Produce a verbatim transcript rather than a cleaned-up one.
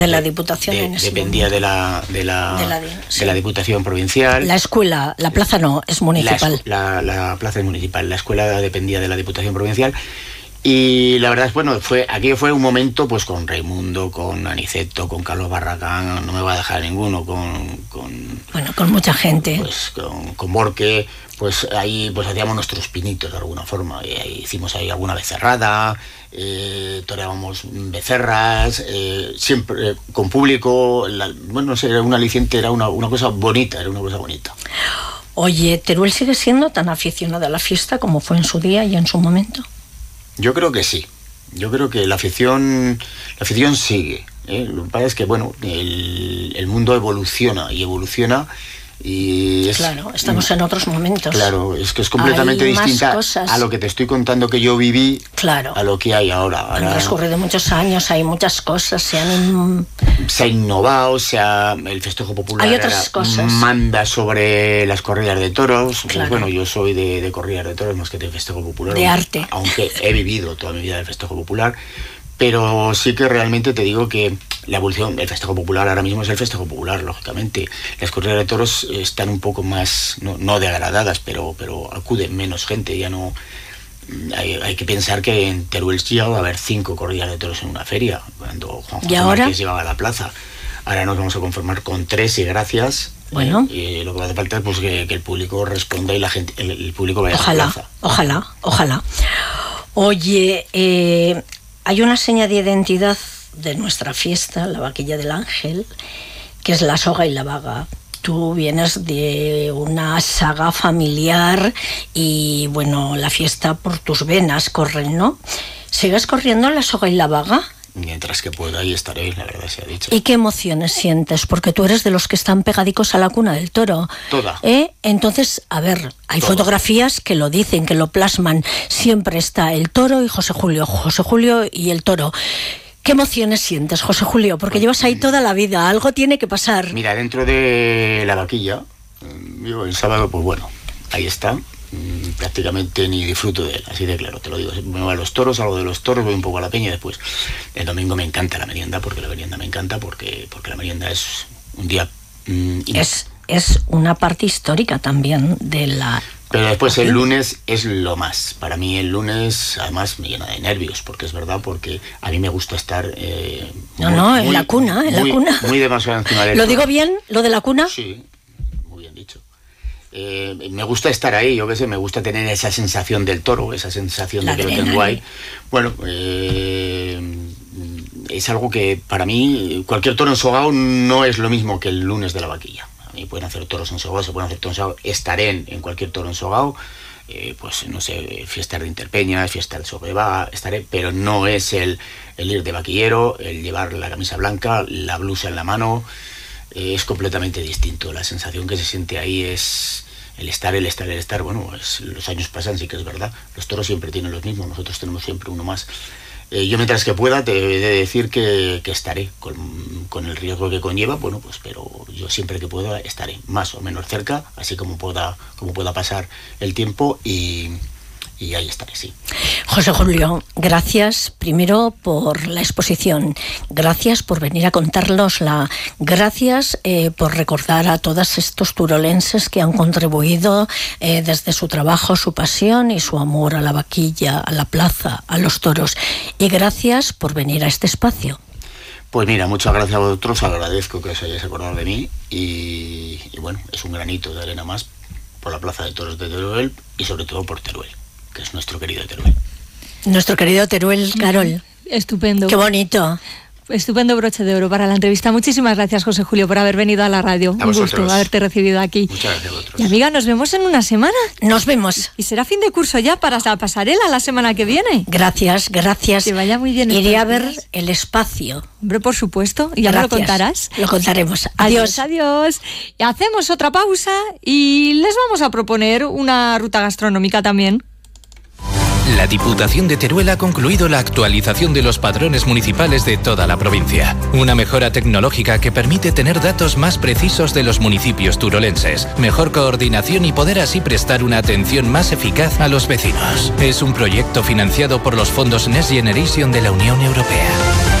de la Diputación de, en ese dependía de la de la, de la, sí. sí. de la Diputación Provincial. La escuela, la plaza no, es municipal. La, la, la plaza es municipal, la escuela dependía de la Diputación Provincial. Y la verdad es, bueno, fue aquello fue un momento pues con Raimundo, con Aniceto, con Carlos Barragán, no me va a dejar ninguno, con... con bueno, con mucha gente. Pues con, con Borque, pues ahí pues hacíamos nuestros pinitos de alguna forma. Y ahí hicimos ahí alguna becerrada, eh, toreábamos becerras, eh, siempre eh, con público, la, bueno, no sé, era un aliciente, era una, una cosa bonita, era una cosa bonita. Oye, ¿Teruel sigue siendo tan aficionada a la fiesta como fue en su día y en su momento? Yo creo que sí. Yo creo que la afición, la afición sigue. ¿eh? Lo que pasa es que, bueno, el, el mundo evoluciona y evoluciona y es... Claro, estamos en otros momentos. Claro, es que es completamente hay distinta a lo que te estoy contando que yo viví, claro, a lo que hay ahora. ahora han transcurrido muchos años, hay muchas cosas, se han... Se ha innovado, se ha, el festejo popular hay otras cosas. Manda sobre las corridas de toros. Claro. Pues bueno, yo soy de, de corridas de toros más que de festejo popular. De aunque, arte. Aunque he vivido toda mi vida del festejo popular. Pero sí que realmente te digo que la evolución del festejo popular ahora mismo es el festejo popular, lógicamente. Las corridas de toros están un poco más, no, no degradadas, pero, pero acude menos gente. Ya no hay, hay que pensar que en Teruel llegaba a haber cinco corridas de toros en una feria, cuando Juan José Márquez llevaba a la plaza. Ahora nos vamos a conformar con tres y gracias. Bueno. Eh, y lo que hace falta es pues, que, que el público responda y la gente, el, el público vaya ojalá, a la plaza. Ojalá, ojalá. Oye, eh... hay una seña de identidad de nuestra fiesta, la Vaquilla del Ángel, que es la soga y la vaga. Tú vienes de una saga familiar y, bueno, la fiesta por tus venas corren, ¿no? ¿Sigues corriendo la soga y la vaga? Mientras que pueda, ahí estaré, la verdad se ha dicho. ¿Y qué emociones sientes? Porque tú eres de los que están pegadicos a la cuna del toro. Toda. ¿Eh? Entonces, a ver, hay Toda. Fotografías que lo dicen, que lo plasman. Siempre está el toro y José Julio, José Julio y el toro. ¿Qué emociones sientes, José Julio? Porque pues, llevas ahí toda la vida, algo tiene que pasar. Mira, dentro de la vaquilla, yo el sábado, pues bueno, ahí está. Prácticamente ni disfruto de él, así de claro, te lo digo. Me voy a los toros, algo de los toros, voy un poco a la peña y después. El domingo me encanta la merienda, porque la merienda me encanta, porque, porque la merienda es un día... Mmm, es, es una parte histórica también de la... Pero después el lunes es lo más. Para mí el lunes además me llena de nervios, porque es verdad, porque a mí me gusta estar... Eh, no, muy, no, en muy, la cuna, en muy, la cuna. Muy demasiado encima del ¿Lo toro. digo bien, lo de la cuna? Sí, muy bien dicho. Eh, me gusta estar ahí, yo qué sé, me gusta tener esa sensación del toro, esa sensación la de que lo tengo ahí. Bueno, eh, es algo que para mí, cualquier toro ensogado no es lo mismo que el lunes de la vaquilla. A mí pueden hacer toros ensogados, se pueden hacer toros ensogados, estaré en, en cualquier toro ensogado, eh, pues no sé, fiestas de Interpeña, fiesta del Sobrevaga, estaré, pero no es el, el ir de vaquillero, el llevar la camisa blanca, la blusa en la mano. Es completamente distinto, la sensación que se siente ahí es el estar, el estar, el estar, bueno, es, los años pasan, sí que es verdad, los toros siempre tienen los mismos, nosotros tenemos siempre uno más. Eh, yo mientras que pueda te he de decir que, que estaré, con, con el riesgo que conlleva, bueno, pues pero yo siempre que pueda estaré, más o menos cerca, así como pueda, como pueda pasar el tiempo y... y ahí estaré, sí. José Julio, gracias primero por la exposición, gracias por venir a contárnosla, gracias eh, por recordar a todos estos turolenses que han contribuido eh, desde su trabajo, su pasión y su amor a la vaquilla, a la plaza, a los toros, y gracias por venir a este espacio. Pues mira, muchas gracias a vosotros, agradezco que os hayáis acordado de mí y, y bueno, es un granito de arena más por la Plaza de Toros de Teruel y sobre todo por Teruel, que es nuestro querido Teruel. Nuestro querido Teruel, Carol. Estupendo. Qué bonito. Estupendo broche de oro para la entrevista. Muchísimas gracias, José Julio, por haber venido a la radio. A Un vosotros. gusto haberte recibido aquí. Muchas gracias a vosotros. Y amiga, nos vemos en una semana. Nos vemos. Y será fin de curso ya para la pasarela la semana que viene. Gracias, gracias. Que vaya muy bien. Iré a ver el espacio. Hombre, por supuesto. Y ya me lo contarás. Lo contaremos. Adiós. Adiós, adiós. Y hacemos otra pausa y les vamos a proponer una ruta gastronómica también. La Diputación de Teruel ha concluido la actualización de los padrones municipales de toda la provincia. Una mejora tecnológica que permite tener datos más precisos de los municipios turolenses, mejor coordinación y poder así prestar una atención más eficaz a los vecinos. Es un proyecto financiado por los fondos Next Generation de la Unión Europea.